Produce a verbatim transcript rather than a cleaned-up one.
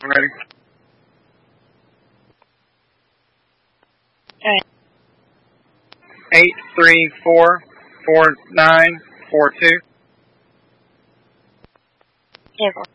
Ready? Okay. Eight three four four nine four two. Vehicle.